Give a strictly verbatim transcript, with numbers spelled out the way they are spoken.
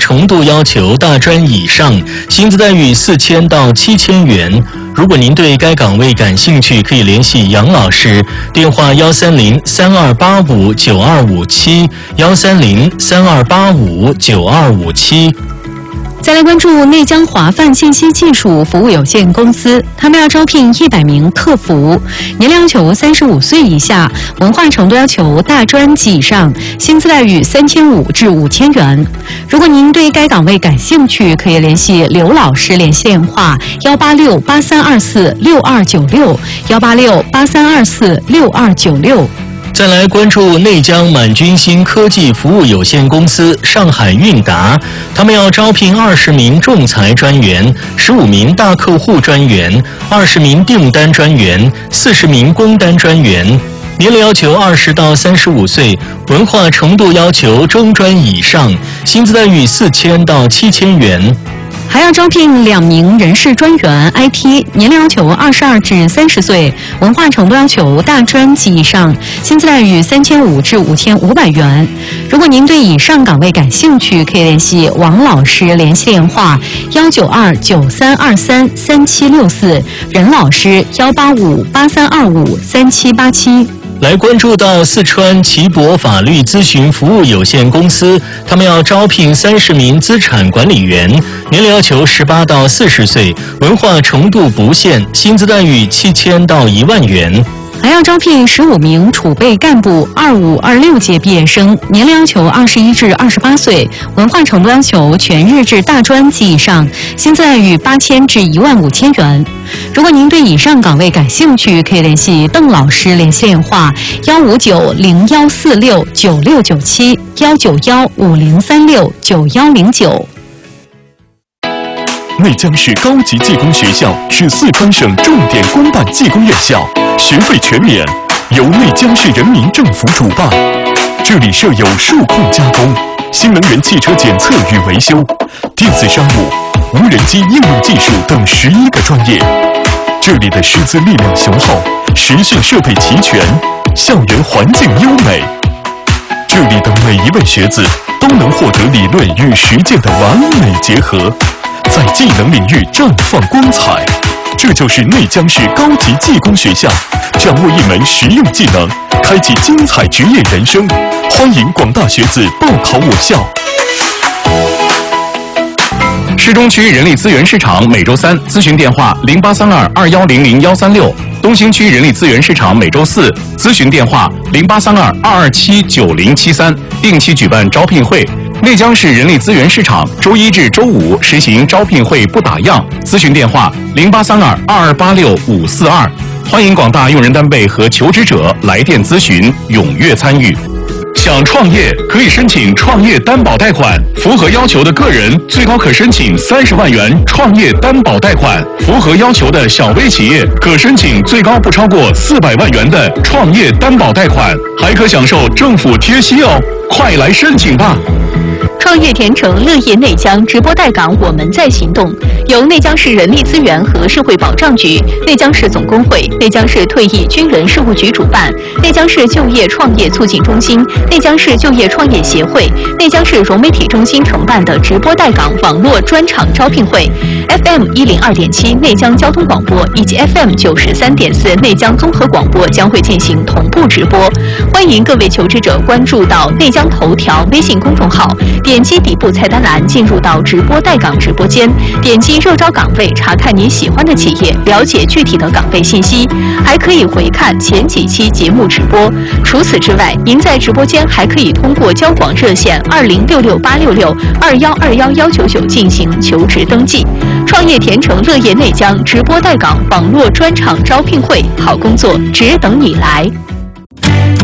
程度要求大专以上，薪资待遇四千到七千元。如果您对该岗位感兴趣，可以联系杨老师，电话幺三零三二八五九二五七幺三零三二八五九二五七。 再来关注内江华范信息技术服务有限公司，他们要招聘一百名客服，年龄要求三十五岁以下，文化程度要求大专及以上，薪资待遇三千五至五千元。如果您对该岗位感兴趣，可以联系刘老师，联系电话幺八六八三二四六二九六幺八六八三二四六二九六。 再来关注内江满军星科技服务有限公司上海韵达，他们要招聘二十名仲裁专员、十五名大客户专员、二十名订单专员、四十名工单专员，年龄要求二十到三十五岁，文化程度要求中专以上，薪资待遇四千到七千元。 还要招聘两名人事专员 I T， 年龄要求二十二至三十岁，文化程度要求大专及以上，薪资待遇三千五至五千五百元。如果您对以上岗位感兴趣，可以联系王老师，联系电话幺九二九三二三三七六四，任老师幺八五八三二五三七八七。 来关注到四川奇博法律咨询服务有限公司，他们要招聘三十名资产管理员，年龄要求十八到四十岁，文化程度不限，薪资待遇七千到一万元。 还要招聘十五名储备干部二五二六届毕业生，年龄要求二十一至二十八岁，文化程度要求全日制大专及以上，薪资待遇八千至一万五千元。如果您对以上岗位感兴趣，可以联系邓老师，联系电话幺五九零幺四六九六九七幺九幺五零三六九幺零九。 内江市高级技工学校是四川省重点公办技工院校，学费全免，由内江市人民政府主办。这里设有数控加工、新能源汽车检测与维修、电子商务、无人机应用技术等十一个专业。这里的师资力量雄厚，实训设备齐全，校园环境优美。这里的每一位学子都能获得理论与实践的完美结合，在技能领域绽放光彩。这就是内江市高级技工学校，掌握一门实用技能，开启精彩职业人生。欢迎广大学子报考我校。 市中区人力资源市场每周三咨询电话零八三二二幺零零幺三六，东兴区人力资源市场每周四咨询电话零八三二二二七九零七三，定期举办招聘会。内江市人力资源市场周一至周五实行招聘会不打烊，咨询电话零八三二二二八六五四二。欢迎广大用人单位和求职者来电咨询，踊跃参与。想创业可以申请创业担保贷款，符合要求的个人最高可申请三十万元创业担保贷款，符合要求的小微企业可申请最高不超过四百万元的创业担保贷款，还可享受政府贴息哦！快来申请吧！ 创业甜城乐业内江直播带岗，我们在行动。由内江市人力资源和社会保障局、内江市总工会、内江市退役军人事务局主办，内江市就业创业促进中心、内江市就业创业协会、内江市融媒体中心承办的直播带岗网络专场招聘会 ，F M 一零二点七内江交通广播以及 F M 九十三点四内江综合广播将会进行同步直播。欢迎各位求职者关注到内江头条微信公众号，点击底部菜单栏进入到直播带岗直播间，点击热招岗位，查看你喜欢的企业，了解具体的岗位信息，还可以回看前几期节目直播。除此之外，您在直播间还可以通过交广热线二零六六八六六二幺二幺幺九九进行求职登记。创业甜城乐业内江直播带岗网络专场招聘会，好工作只等你来。